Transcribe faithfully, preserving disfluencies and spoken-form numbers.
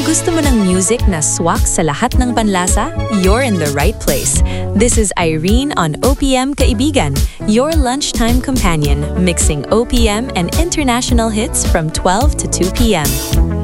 gusto mo ng music na swak sa lahat ng panlasa, you're in the right place. This is Irene on O P M Kaibigan, your lunchtime companion, mixing O P M and international hits from twelve to two p m